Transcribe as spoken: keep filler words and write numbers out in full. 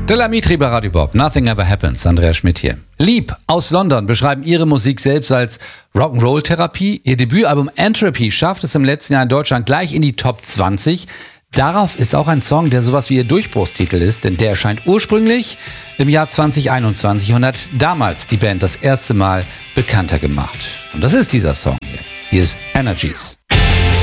Della Mitri bei Radio Bob. Nothing Ever Happens. Andreas Schmidt hier. Lieb aus London beschreiben ihre Musik selbst als Rock'n'Roll-Therapie. Ihr Debütalbum Entropy schafft es im letzten Jahr in Deutschland gleich in die Top zwanzig. Darauf ist auch ein Song, der sowas wie ihr Durchbruchstitel ist, denn der erscheint ursprünglich im Jahr zwanzig einundzwanzig und hat damals die Band das erste Mal bekannter gemacht. Und das ist dieser Song hier. Hier ist Energies.